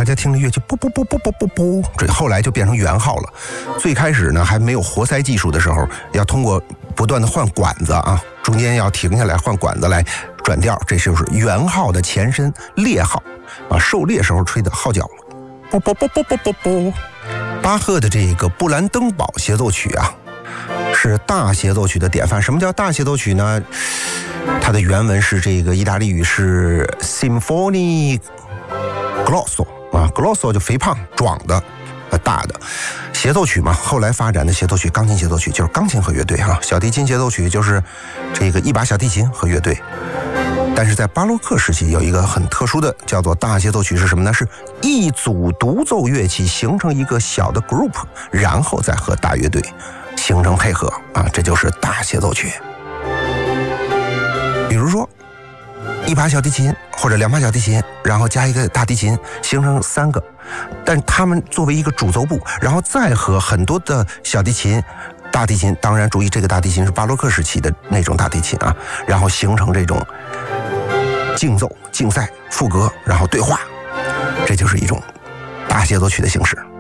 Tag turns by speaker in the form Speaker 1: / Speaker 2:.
Speaker 1: 家听着乐器啵啵啵啵啵啵啵，这后来就变成圆号了。最开始呢还没有活塞技术的时候，要通过不断的换管子啊，中间要停下来换管子来转调，这就是圆号的前身列号啊，狩猎时候吹的号角，啵啵啵啵啵啵啵。巴赫的这个布兰登堡协奏曲啊，是大协奏曲的典范。什么叫大协奏曲呢？它的原文是这个意大利语是 Sinfonia Grosso 啊 ，Grosso 就肥胖壮的，大的协奏曲嘛。后来发展的协奏曲，钢琴协奏曲就是钢琴和乐队啊，小提琴协奏曲就是这个一把小提琴和乐队。但是在巴洛克时期有一个很特殊的叫做大协奏曲是什么呢？是一组独奏乐器形成一个小的 group， 然后再和大乐队形成配合啊，这就是大协奏曲。比如说一把小提琴或者2把小提琴，然后加一个大提琴，形成3个，但他们作为一个主奏部，然后再和很多的小提琴、大提琴，当然注意这个大提琴是巴洛克时期的那种大提琴啊，然后形成这种竞奏、竞赛、副歌，然后对话，这就是一种大协奏曲的形式。